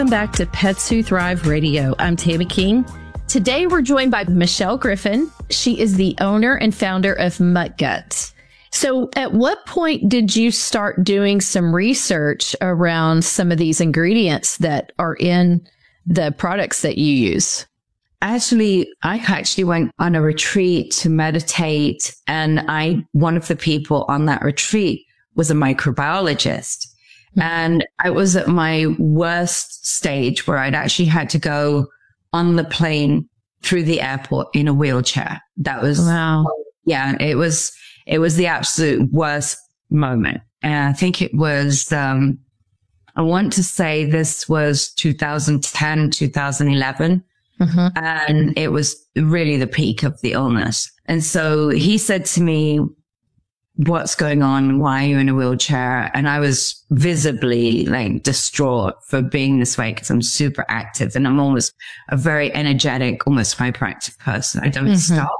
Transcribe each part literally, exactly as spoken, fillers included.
Welcome back to Pets Who Thrive Radio. I'm Tammy King. Today we're joined by Michelle Griffin. She is the owner and founder of MuttGut. So at what point did you start doing some research around some of these ingredients that are in the products that you use? Actually, I actually went on a retreat to meditate, and I, one of the people on that retreat was a microbiologist. Mm-hmm. And I was at my worst stage where I'd actually had to go on the plane through the airport in a wheelchair. That was, wow. Yeah, it was, it was the absolute worst moment. And I think it was, um, I want to say this was two thousand ten, two thousand eleven. Mm-hmm. And it was really the peak of the illness. And so he said to me, what's going on? Why are you in a wheelchair? And I was visibly like distraught for being this way because I'm super active and I'm almost a very energetic, almost hyperactive person. I don't mm-hmm. stop.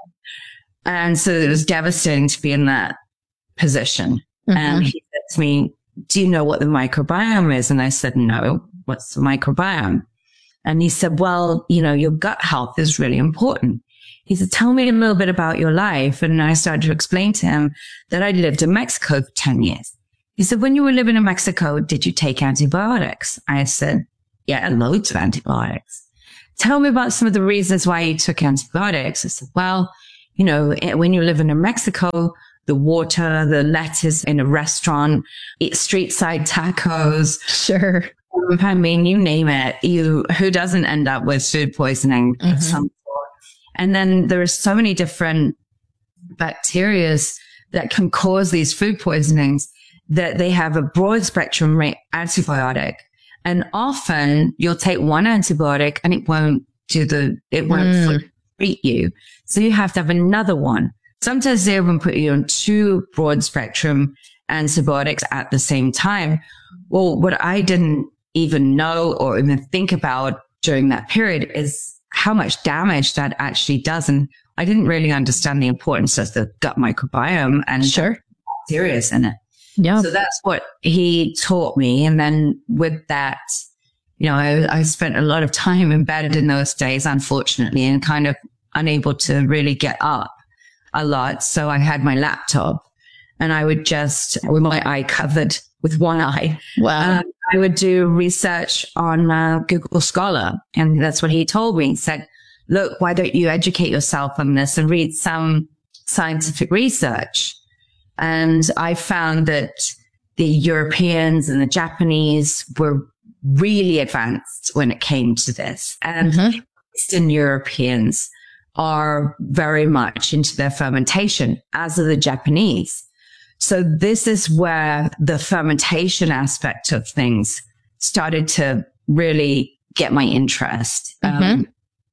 And so it was devastating to be in that position. Mm-hmm. And he said to me, do you know what the microbiome is? And I said, no, what's the microbiome? And he said, well, you know, your gut health is really important. He said, tell me a little bit about your life. And I started to explain to him that I lived in Mexico for ten years. He said, when you were living in Mexico, did you take antibiotics? I said, yeah, loads of antibiotics. Tell me about some of the reasons why you took antibiotics. I said, well, you know, when you're living in Mexico, the water, the lettuce in a restaurant, eat street side tacos. Sure. I mean, you name it. You, who doesn't end up with food poisoning mm-hmm. of some sort? And then there are so many different bacteria that can cause these food poisonings that they have a broad spectrum antibiotic. And often you'll take one antibiotic and it won't do the, it won't mm. treat you. So you have to have another one. Sometimes they even put you on two broad spectrum antibiotics at the same time. Well, what I didn't even know or even think about during that period is how much damage that actually does. And I didn't really understand the importance of the gut microbiome and sure. bacteria in it. Yeah. So that's what he taught me. And then with that, you know, I, I spent a lot of time embedded in those days, unfortunately, and kind of unable to really get up a lot. So I had my laptop and I would just, with my eye covered with one eye, wow. um, I would do research on uh, Google Scholar. And that's what he told me. He said, look, why don't you educate yourself on this and read some scientific research? And I found that the Europeans and the Japanese were really advanced when it came to this. And mm-hmm. Eastern Europeans are very much into their fermentation, as are the Japanese. So this is where the fermentation aspect of things started to really get my interest. Mm-hmm. Um,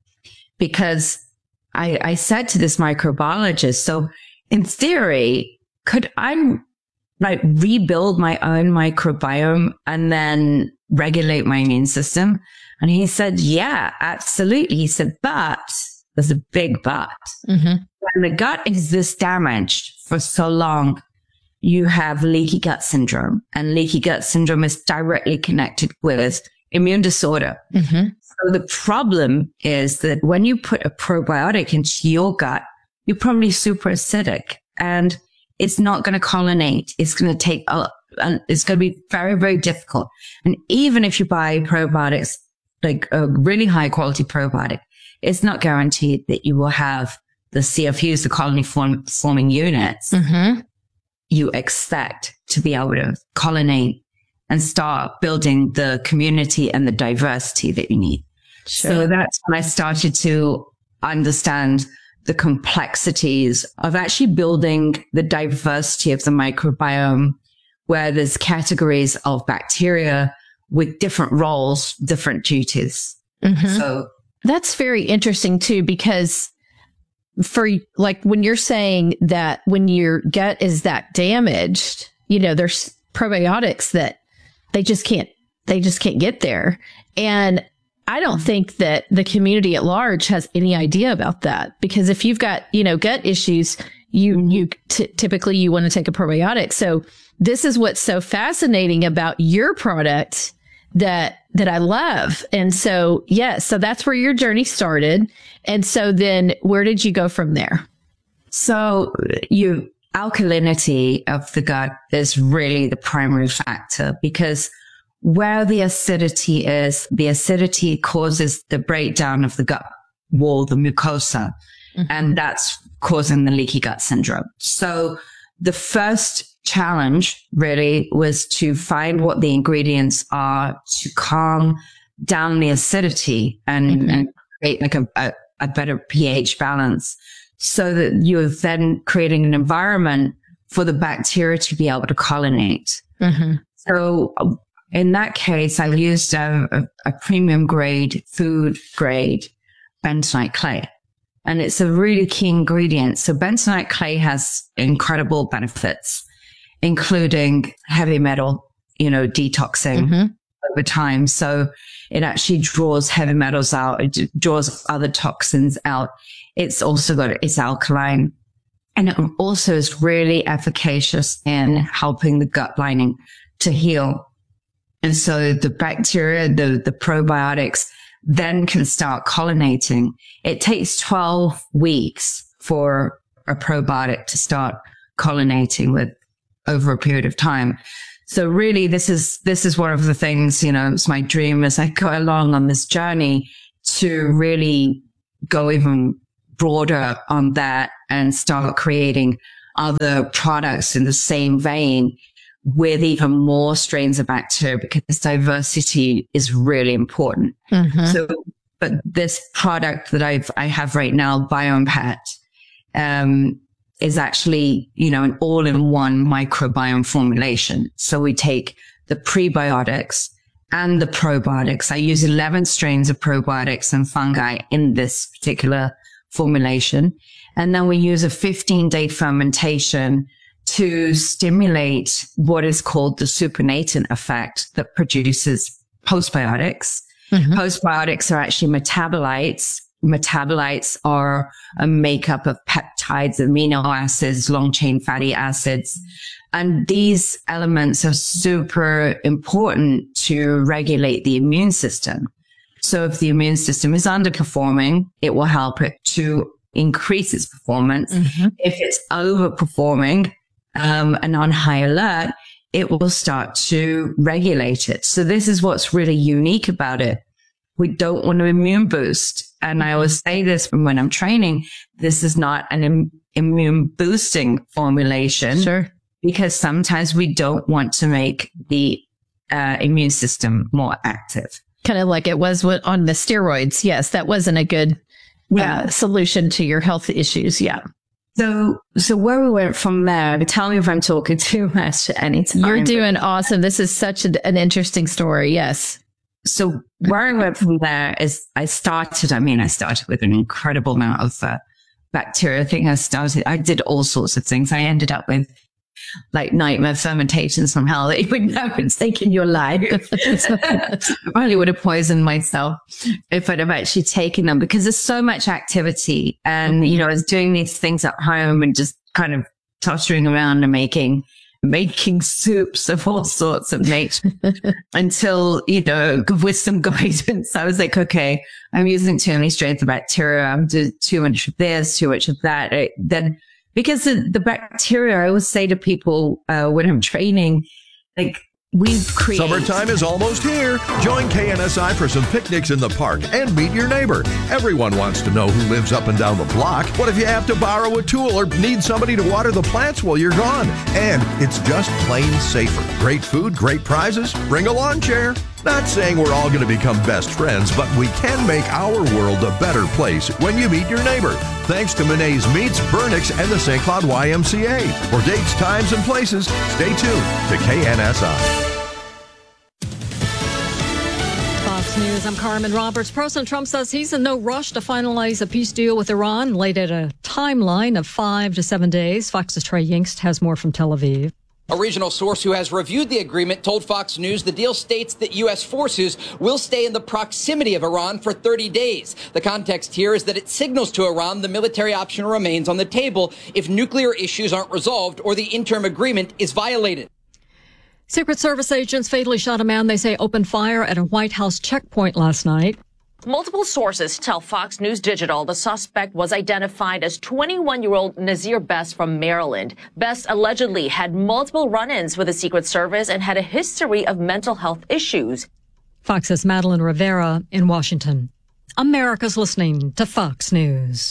because I, I said to this microbiologist, so in theory, could I like rebuild my own microbiome and then regulate my immune system? And he said, yeah, absolutely. He said, but there's a big but. Mm-hmm. When the gut is this damaged for so long, you have leaky gut syndrome, and leaky gut syndrome is directly connected with immune disorder. Mm-hmm. So the problem is that when you put a probiotic into your gut, you're probably super acidic and it's not going to colonate. It's going to take, a, it's going to be very, very difficult. And even if you buy probiotics, like a really high quality probiotic, it's not guaranteed that you will have the C F Us, the colony form, forming units. Mm-hmm. You expect to be able to colonate and start building the community and the diversity that you need. Sure. So that's when I started to understand the complexities of actually building the diversity of the microbiome, where there's categories of bacteria with different roles, different duties. Mm-hmm. So that's very interesting too, because for like when you're saying that when your gut is that damaged, you know, there's probiotics that they just can't, they just can't get there. And I don't think that the community at large has any idea about that, because if you've got, you know, gut issues, you, you t- typically you want to take a probiotic. So this is what's so fascinating about your product, that that I love. And so, yeah, so that's where your journey started. And so then where did you go from there? So you alkalinity of the gut is really the primary factor, because where the acidity is, the acidity causes the breakdown of the gut wall, the mucosa, mm-hmm. and that's causing the leaky gut syndrome. So the first challenge really was to find what the ingredients are to calm down the acidity and, mm-hmm. and create like a, a, a better pH balance, so that you're then creating an environment for the bacteria to be able to colonate. Mm-hmm. So in that case, I used a, a, a premium grade, food grade bentonite clay. And it's a really key ingredient. So bentonite clay has incredible benefits, including heavy metal, you know, detoxing mm-hmm. over time. So it actually draws heavy metals out. It draws other toxins out. It's also got, it's alkaline, and it also is really efficacious in helping the gut lining to heal. And so the bacteria, the, the probiotics then can start colonizing. It takes twelve weeks for a probiotic to start colonizing with over a period of time. So really this is, this is one of the things, you know, it's my dream as I go along on this journey to really go even broader on that and start creating other products in the same vein with even more strains of bacteria, because diversity is really important. Mm-hmm. So, but this product that I've, I have right now, BioMPet, um, is actually, you know, an all-in-one microbiome formulation. So we take the prebiotics and the probiotics. I use eleven strains of probiotics and fungi in this particular formulation. And then we use a fifteen day fermentation to stimulate what is called the supernatant effect that produces postbiotics. Mm-hmm. Postbiotics are actually metabolites. Metabolites are a makeup of peptides, amino acids, long chain fatty acids. And these elements are super important to regulate the immune system. So if the immune system is underperforming, it will help it to increase its performance. Mm-hmm. If it's overperforming, um, and on high alert, it will start to regulate it. So this is what's really unique about it. We don't want to immune boost. And I always say this when I'm training, this is not an Im- immune boosting formulation. Sure. Because sometimes we don't want to make the uh, immune system more active. Kind of like it was on the steroids. Yes, that wasn't a good yeah. uh, solution to your health issues. Yeah. So, so where we went from there, tell me if I'm talking too much at any time. You're doing awesome. This is such a, an interesting story. Yes. So where I went from there is I started, I mean, I started with an incredible amount of uh, bacteria. I think I started, I did all sorts of things. I ended up with like nightmare fermentations from hell that you would never take in your life. I probably would have poisoned myself if I'd have actually taken them, because there's so much activity. And, you know, I was doing these things at home and just kind of tottering around and making, making soups of all sorts of nature until, you know, with some guidance, I was like, okay, I'm using too many strains of bacteria. I'm doing too much of this, too much of that. It, then Because the, the bacteria, I always say to people uh, when I'm training, like, we create... Summertime is almost here. Join K N S I for some picnics in the park and meet your neighbor. Everyone wants to know who lives up and down the block. What if you have to borrow a tool or need somebody to water the plants while you're gone? And it's just plain safer. Great food, great prizes. Bring a lawn chair. Not saying we're all going to become best friends, but we can make our world a better place when you meet your neighbor. Thanks to Monet's Meats, Burnix, and the Saint Cloud Y M C A. For dates, times, and places, stay tuned to K N S I. Fox News, I'm Carmen Roberts. President Trump says he's in no rush to finalize a peace deal with Iran, laid at a timeline of five to seven days. Fox's Trey Yingst has more from Tel Aviv. A regional source who has reviewed the agreement told Fox News the deal states that U S forces will stay in the proximity of Iran for thirty days. The context here is that it signals to Iran the military option remains on the table if nuclear issues aren't resolved or the interim agreement is violated. Secret Service agents fatally shot a man they say opened fire at a White House checkpoint last night. Multiple sources tell Fox News Digital the suspect was identified as twenty-one-year-old Nazir Best from Maryland. Best allegedly had multiple run-ins with the Secret Service and had a history of mental health issues. Fox's Madeline Rivera in Washington. America's listening to Fox News.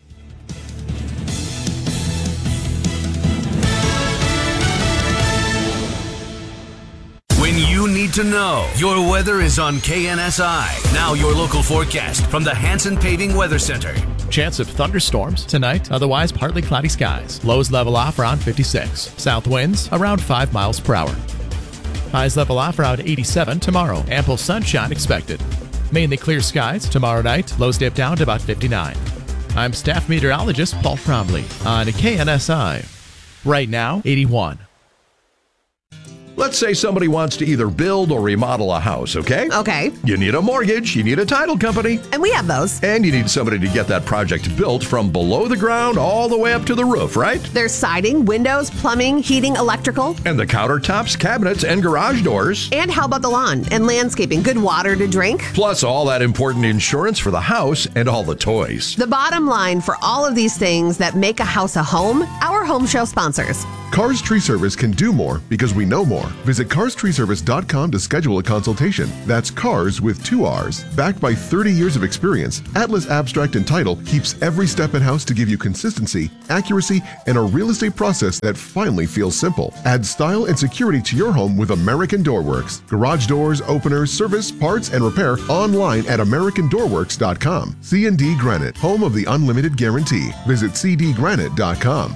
When you need to know, your weather is on K N S I. Now your local forecast from the Hanson Paving Weather Center. Chance of thunderstorms tonight, otherwise partly cloudy skies. Lows level off around fifty-six. South winds around five miles per hour. Highs level off around eighty-seven tomorrow. Ample sunshine expected. Mainly clear skies tomorrow night. Lows dip down to about fifty-nine. I'm staff meteorologist Paul Trombley on K N S I. Right now, eighty-one. Let's say somebody wants to either build or remodel a house, okay? Okay. You need a mortgage, you need a title company. And we have those. And you need somebody to get that project built from below the ground all the way up to the roof, right? There's siding, windows, plumbing, heating, electrical. And the countertops, cabinets, and garage doors. And how about the lawn and landscaping? Good water to drink. Plus all that important insurance for the house and all the toys. The bottom line for all of these things that make a house a home, our home show sponsors. Cars Tree Service can do more because we know more. Visit cars tree service dot com to schedule a consultation. That's cars with two R's. Backed by thirty years of experience, Atlas Abstract and Title keeps every step in-house to give you consistency, accuracy, and a real estate process that finally feels simple. Add style and security to your home with American Doorworks. Garage doors, openers, service, parts, and repair online at american door works dot com. C and D Granite, home of the unlimited guarantee. Visit c d granite dot com.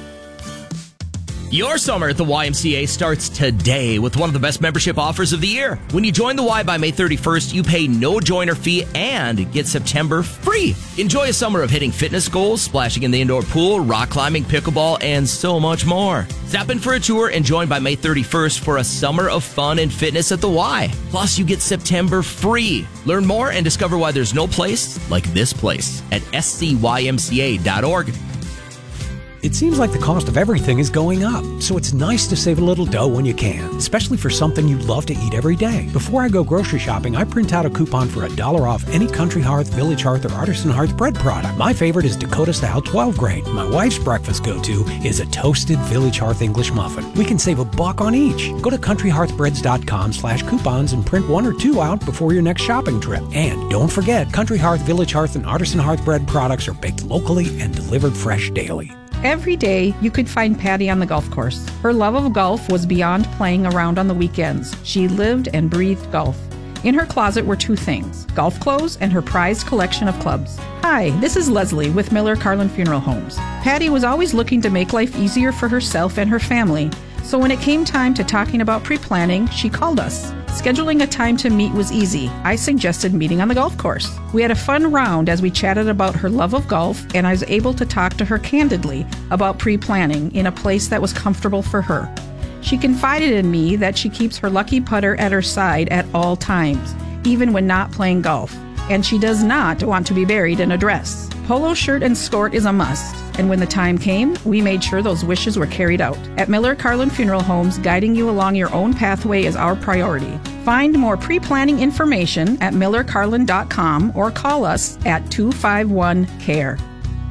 Your summer at the Y M C A starts today with one of the best membership offers of the year. When you join the Y by May thirty-first, you pay no joiner fee and get September free. Enjoy a summer of hitting fitness goals, splashing in the indoor pool, rock climbing, pickleball, and so much more. Stop in for a tour and join by May thirty-first for a summer of fun and fitness at the Y. Plus, you get September free. Learn more and discover why there's no place like this place at s c y m c a dot org. It seems like the cost of everything is going up, so it's nice to save a little dough when you can, especially for something you love to eat every day. Before I go grocery shopping, I print out a coupon for a dollar off any Country Hearth, Village Hearth, or Artisan Hearth bread product. My favorite is Dakota Style twelve grain. My wife's breakfast go-to is a toasted Village Hearth English muffin. We can save a buck on each. Go to country hearth breads dot com slash coupons and print one or two out before your next shopping trip. And don't forget, Country Hearth, Village Hearth, and Artisan Hearth bread products are baked locally and delivered fresh daily. Every day, you could find Patty on the golf course. Her love of golf was beyond playing around on the weekends. She lived and breathed golf. In her closet were two things, golf clothes and her prized collection of clubs. Hi, this is Leslie with Miller Carlin Funeral Homes. Patty was always looking to make life easier for herself and her family. So when it came time to talking about pre-planning, she called us. Scheduling a time to meet was easy. I suggested meeting on the golf course. We had a fun round as we chatted about her love of golf, and I was able to talk to her candidly about pre-planning in a place that was comfortable for her. She confided in me that she keeps her lucky putter at her side at all times, even when not playing golf, and she does not want to be buried in a dress. Polo shirt and skirt is a must, and when the time came, we made sure those wishes were carried out. At Miller Carlin Funeral Homes, guiding you along your own pathway is our priority. Find more pre-planning information at miller carlin dot com or call us at two five one C A R E.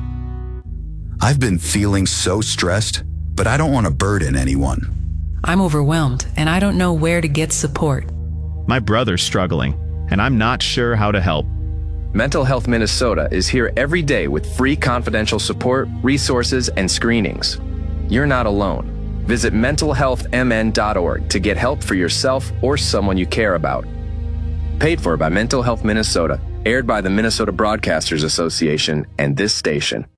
I've been feeling so stressed, but I don't want to burden anyone. I'm overwhelmed, and I don't know where to get support. My brother's struggling, and I'm not sure how to help. Mental Health Minnesota is here every day with free confidential support, resources, and screenings. You're not alone. Visit mental health m n dot org to get help for yourself or someone you care about. Paid for by Mental Health Minnesota, aired by the Minnesota Broadcasters Association and this station.